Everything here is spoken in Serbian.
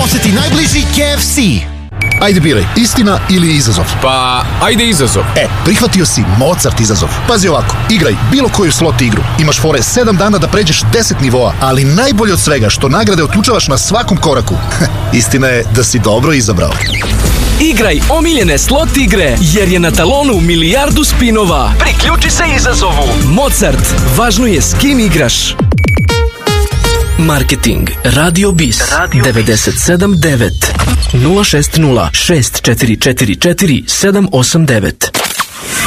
Poseti najbliži KFC. Ajde biraj, istina ili izazov? Pa, ajde izazov. Prihvatio si Mozart izazov. Pazi ovako, igraj bilo koju slot igru. Imaš fore 7 dana da pređeš 10 nivoa, ali najbolje od svega što nagrade otključavaš na svakom koraku. Istina je da si dobro izabrao. Igraj omiljene slot igre, jer je na talonu milijardu spinova. Priključi se izazovu. Mozart, važno je s kim igraš. Marketing Radio Bis 97.9 060 6444 789